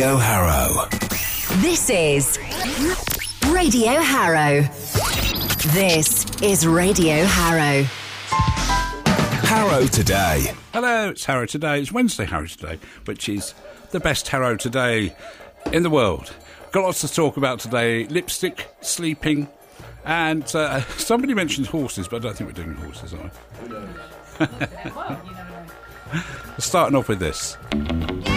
Harrow. This is Radio Harrow. This is Radio Harrow. Harrow Today. Hello, it's Harrow Today. It's Wednesday Harrow Today, which is the best Harrow Today in the world. Got lots to talk about today. Lipstick, sleeping, and somebody mentioned horses, but I don't think we're doing horses, are we? Starting off with this.